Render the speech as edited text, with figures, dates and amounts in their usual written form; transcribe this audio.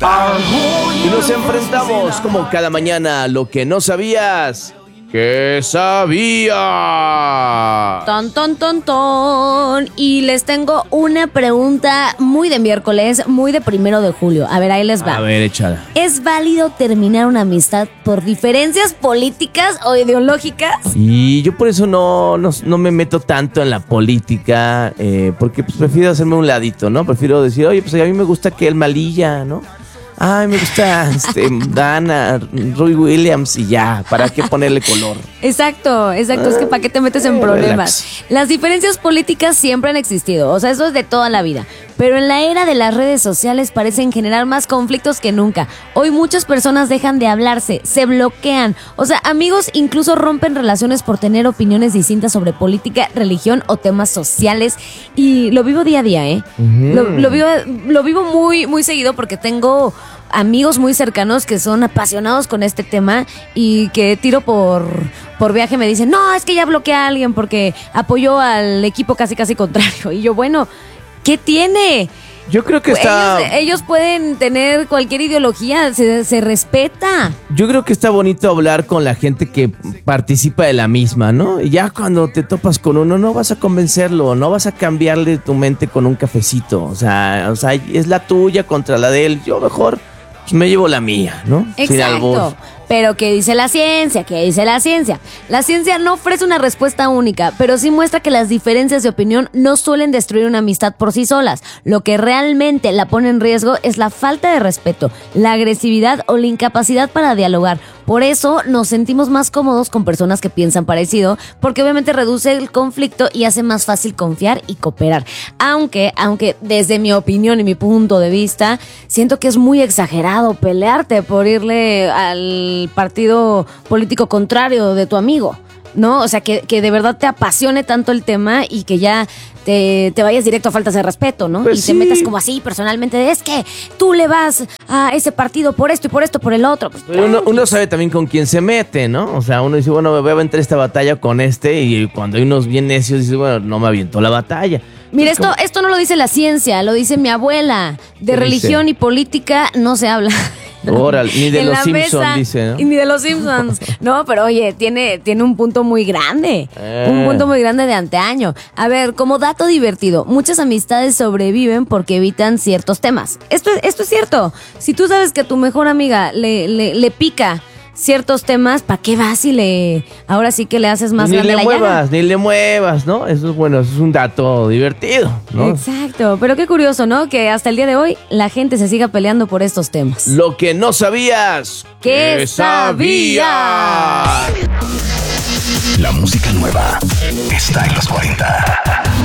Y nos enfrentamos como cada mañana a lo que no sabías que sabía. Ton, ton, ton, ton. Y les tengo una pregunta muy de miércoles, muy de 1 de julio. A ver, ahí les va. A ver, échala. ¿Es válido terminar una amistad por diferencias políticas o ideológicas? Y yo por eso no me meto tanto en la política, porque pues prefiero hacerme un ladito, ¿no? Prefiero decir, oye, pues a mí me gusta que el Malilla, ¿no? Ay, me gusta Dana, Roy Williams y ya, ¿para qué ponerle color? Exacto, es que ¿para qué te metes en problemas? Relax. Las diferencias políticas siempre han existido, o sea, eso es de toda la vida. Pero en la era de las redes sociales parecen generar más conflictos que nunca. Hoy muchas personas dejan de hablarse, se bloquean. O sea, amigos incluso rompen relaciones por tener opiniones distintas sobre política, religión o temas sociales. Y lo vivo día a día, ¿eh? Lo vivo muy, muy seguido porque tengo amigos muy cercanos que son apasionados con este tema y que tiro por viaje me dicen, no, es que ya bloqueé a alguien porque apoyó al equipo casi contrario. Y yo, bueno, ¿qué tiene? Yo creo que Ellos pueden tener cualquier ideología, se respeta. Yo creo que está bonito hablar con la gente que participa de la misma, ¿no? Y ya cuando te topas con uno, no vas a convencerlo, no vas a cambiarle tu mente con un cafecito. O sea, es la tuya contra la de él. Yo mejor pues me llevo la mía, ¿no? Sin albur. Exacto. Pero ¿qué dice la ciencia? ¿Qué dice la ciencia? La ciencia no ofrece una respuesta única, pero sí muestra que las diferencias de opinión no suelen destruir una amistad por sí solas. Lo que realmente la pone en riesgo es la falta de respeto, la agresividad o la incapacidad para dialogar. Por eso nos sentimos más cómodos con personas que piensan parecido, porque obviamente reduce el conflicto y hace más fácil confiar y cooperar. Aunque desde mi opinión y mi punto de vista, siento que es muy exagerado pelearte por irle al partido político contrario de tu amigo, ¿no? O sea, que de verdad te apasione tanto el tema y que ya te vayas directo a faltas de respeto, ¿no? Pues y sí. te metas como así personalmente, es que tú le vas a ese partido por esto y por esto, por el otro. Pues, Pero uno sabe también con quién se mete, ¿no? O sea, uno dice, bueno, me voy a aventar esta batalla con este, y cuando hay unos bien necios, dice, bueno, no me aviento la batalla. Mira, esto no lo dice la ciencia, lo dice mi abuela. De ¿Qué religión dice? y política no se habla. Órale, ni de En los la Simpsons, mesa, dice, ¿no? Y ni de los Simpsons. No, pero oye, tiene un punto muy grande. Un punto muy grande de antaño. A ver, como dato divertido, muchas amistades sobreviven porque evitan ciertos temas. Esto es cierto. Si tú sabes que a tu mejor amiga le pica ciertos temas, ¿para qué vas y ahora sí que le haces más grande la llaga? Ni le muevas, ¿no? Eso es bueno, eso es un dato divertido, ¿no? Exacto, pero qué curioso, ¿no? Que hasta el día de hoy la gente se siga peleando por estos temas. Lo que no sabías ¿Qué sabías? La música nueva está en los 40.